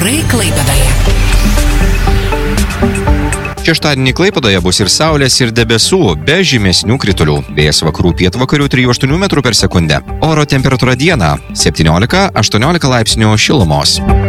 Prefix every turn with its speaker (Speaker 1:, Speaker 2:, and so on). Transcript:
Speaker 1: Orai Klaipėdoje.
Speaker 2: Šeštadienį Klaipėdoje bus ir saulės, ir debesų, be žymesnių kritulių. Vėjas vakarų pietvakarių 3-8 m/s. Oro temperatūra dieną 17-18 laipsnių šilumos.